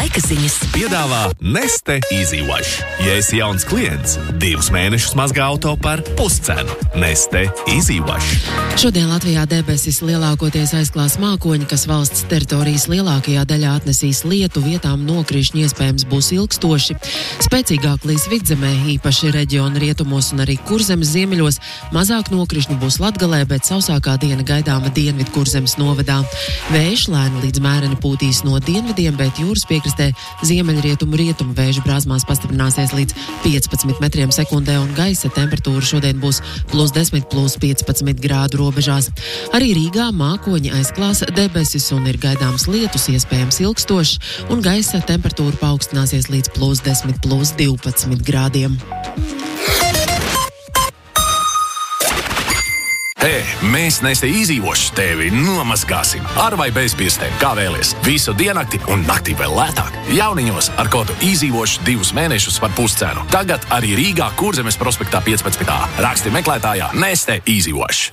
laika ziņas. Piedāvā Neste Easy Wash. Ja esi jauns klients, 2 mēnešus mazgā auto par puscenu. Neste Easy Wash. Šodien Latvijā debesis lielākoties aizklās mākoņi, kas valsts teritorijas lielākajā daļā atnesīs lietu, vietām nokrišņi iespējams būs ilgstoši. Spēcīgāk līs Vidzemē, īpaši reģiona rietumos un arī Kurzemes ziemeļos. Mazāk nokrišņi būs Latgalē, bet sausākā diena gaidāma Dienvidu Kurzemes novadā. Vējš lēni līdz mēreni pūtīs no dienvidiem, bet jūras piekrastē ziemeļrietumu vēju brāzmās pastiprināsies līdz 15 metriem sekundē un gaisa temperatūra šodien būs +10, +15 grādu robežās. Arī Rīgā mākoņi aizklās debesis un ir gaidāms lietus, iespējams ilgstošs, un gaisa temperatūra paaugstināsies līdz +10, +12 grādiem. Mēs Neste Easy Wash tevi nomazgāsim. Ar vai bez pirkstiem, kā vēlies. Visu diennakti un naktī vēl lētāk. Jauniņos ar kodu Easy Wash 2 mēnešus par puscenu. Tagad arī Rīgā Kurzemes prospektā 15. Raksti meklētājā Neste Easy Wash.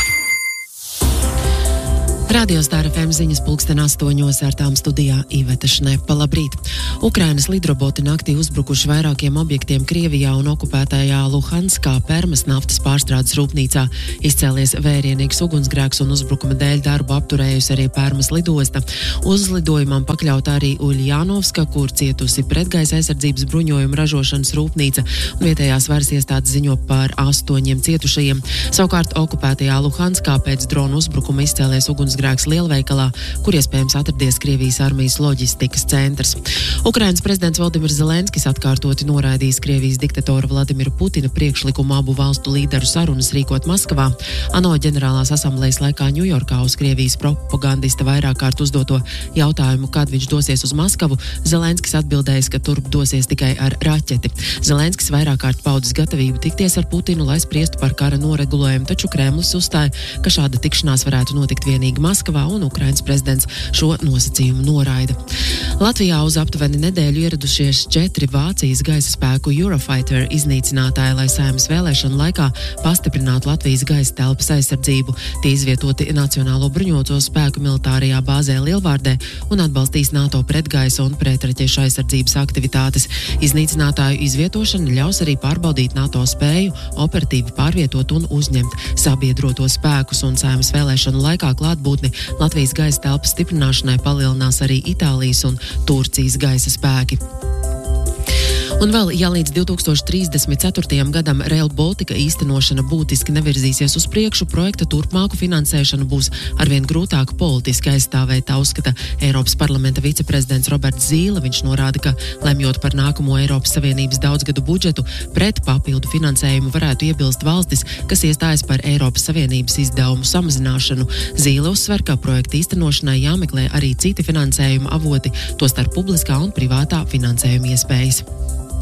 Radio Star FM ziņas 8:00 ar tām studijā Iveta Šnepa. Labrīt! Ukrainas lidroboti naktī uzbrukuši vairākiem objektiem Krievijā un okupētajā Luhanskā Permas naftas pārstrādes rūpnīcā. Izcēlies vērienīgs ugunsgrēks un uzbrukuma dēļ darbu apturējusi arī Permas lidosta. Uzlidojumam pakļauta arī Uļjanovska, kur cietusi pretgaisa aizsardzības bruņojumu ražošanas rūpnīca, un vietējās varas iestādes ziņo par 8 cietušajiem. Savukārt okupētajā Luhanskā pēc drona uzbrukuma izcēlies ugunsgrēks lielveikalā, kur iespējams atradies Krievijas armijas loģistikas centrs. Ukrainas prezidents Valdimirs Zelenskis atkārtoti noraidījis Krievijas diktatora Vladimira Putina priekšlikumu abu valstu līderu sarunas rīkot Maskavā. ANO ģenerālās asamblejas laikā Ņujorkā uz Krievijas propagandista vairāk kārt uzdoto jautājumu, kad viņš dosies uz Maskavu, Zelenskis atbildējis, ka turp dosies tikai ar raķeti. Zelenskis vairāk kārt paudis gatavību tikties ar Putinu, lai spriestu par kara noregulējumu, taču Kremlis uzstāja, ka šāda tikšanās varētu notikt vienīgi Maskavā, un Ukrainas prezidents šo nosacījumu noraida. Latvijā uz aptuveni nedēļu ieradušies 4 Vācijas gaisa spēku Eurofighter iznīcinātāji, lai Saeimas vēlēšanu laikā pastiprinātu Latvijas gaisa telpas aizsardzību. Tie izvietoti Nacionālo bruņoto spēku militārajā bāzē Lielvārdē un atbalstīs NATO pretgaisa un pretraķešu aizsardzības aktivitātes. Iznīcinātāju izvietošana ļaus arī pārbaudīt NATO spēju operatīvi pārvietot un uzņemt sabiedroto spēkus, un Saeimas vēlēšanu laikā klātbūtni Latvijas gaisa telpas stiprināšanai palielinās arī Itālijas un Turcijas gaisa spēki. Un vēl, ja līdz 2034. gadam Rail Baltica īstenošana būtiski nevirzīsies uz priekšu, projekta turpmāku finansēšanu būs arvien grūtāk politiski aizstāvēt, tā uzskata Eiropas parlamenta viceprezidents Roberts Zīle. Viņš norāda, ka lemjot par nākamo Eiropas Savienības daudzgadu budžetu, pret papildu finansējumu varētu iebilst valstis, kas iestājas par Eiropas Savienības izdevumu samazināšanu. Zīle uzsver, ka projekta īstenošanai jāmeklē arī citi finansējuma avoti, tostarp publiskā un privātā finansējuma iespējas.